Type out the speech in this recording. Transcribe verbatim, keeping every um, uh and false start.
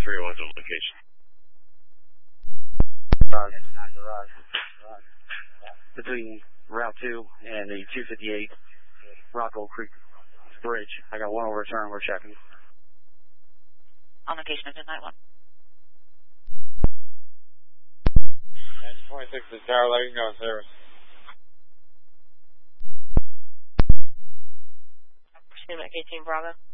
three oh one's on location. Garage. Garage. Between Route two and the two fifty-eight Rockwell Creek Bridge. I got one overturn. We're checking. On location of midnight one. Engine twenty-six is tower lighting on service. Pursuit eighteen Bravo.